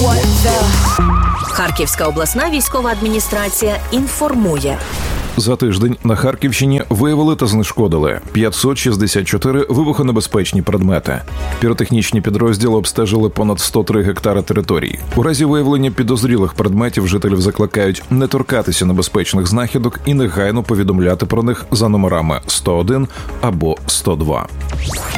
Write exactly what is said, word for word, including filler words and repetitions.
Харківська обласна військова адміністрація інформує. За тиждень на Харківщині виявили та знешкодили п'ятсот шістдесят чотири вибухонебезпечні предмети. Піротехнічні підрозділи обстежили понад сто три гектари території. У разі виявлення підозрілих предметів жителів закликають не торкатися небезпечних знахідок і негайно повідомляти про них за номерами сто один або сто два.